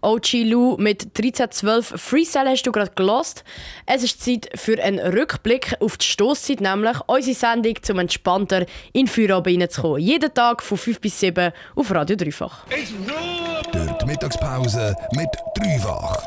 OG Lou mit 1312 Freestyle hast du gerade gelost. Es ist Zeit für einen Rückblick auf die Stosszeit, nämlich unsere Sendung zum entspannter in den Feierabend reinzukommen. Jeden Tag von 5 bis 7 auf Radio Dreifach. Durch die Mittagspause mit Dreifach.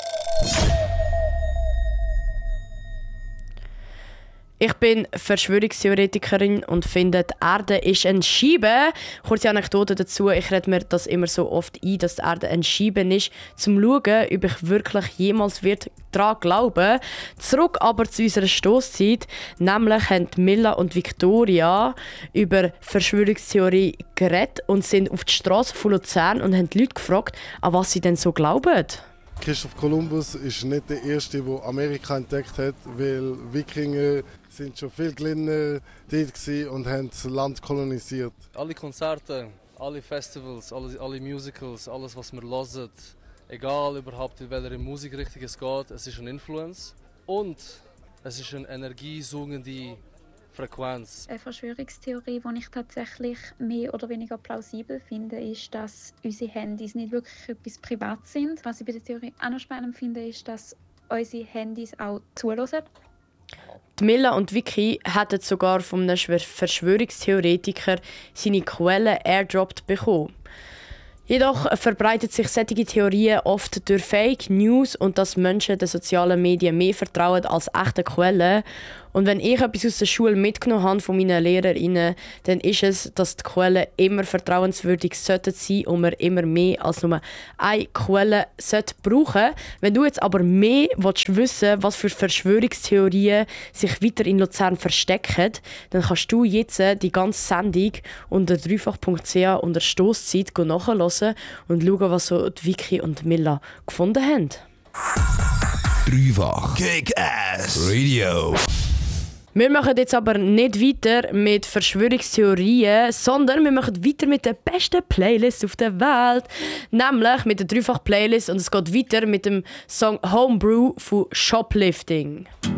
Ich bin Verschwörungstheoretikerin und finde, die Erde ist ein Scheibe. Kurze Anekdote dazu, ich rede mir das immer so oft ein, dass die Erde ein Scheibe ist, zum zu schauen, ob ich wirklich jemals daran glauben. Zurück aber zu unserer Stosszeit, nämlich haben Milla und Victoria über Verschwörungstheorie geredet und sind auf die Straße von Luzern und haben die Leute gefragt, an was sie denn so glauben. Christoph Kolumbus ist nicht der Erste, der Amerika entdeckt hat, weil Wikinger sind schon viel kleiner dort und haben das Land kolonisiert. Alle Konzerte, alle Festivals, alle Musicals, alles was wir hören, egal überhaupt in welcher Musikrichtung es geht, es ist eine Influence und es ist eine energiesuchende Frequenz. Eine Verschwörungstheorie, die ich tatsächlich mehr oder weniger plausibel finde, ist, dass unsere Handys nicht wirklich etwas Privates sind. Was ich bei der Theorie auch noch spannend finde, ist, dass unsere Handys auch zuhören. Die Milla und Vicky hätten sogar von einem Verschwörungstheoretiker seine Quellen airdropped bekommen. Jedoch verbreitet sich solche Theorien oft durch Fake News und dass Menschen den sozialen Medien mehr vertrauen als echte Quellen. Und wenn ich etwas aus der Schule mitgenommen habe von meinen LehrerInnen, dann ist es, dass die Quellen immer vertrauenswürdig sein sollten und man immer mehr als nur eine Quelle brauchen sollte. Wenn du jetzt aber mehr wissen willst, was für Verschwörungstheorien sich weiter in Luzern verstecken, dann kannst du jetzt die ganze Sendung unter dreifach.ch unter Stosszeit nachhören und schauen, was so die Vicky und Milla gefunden haben. Dreifach Kick-Ass Radio. Wir machen jetzt aber nicht weiter mit Verschwörungstheorien, sondern wir machen weiter mit der besten Playlist auf der Welt. Nämlich mit der Dreifach-Playlist und es geht weiter mit dem Song Homebrew von Shoplifting.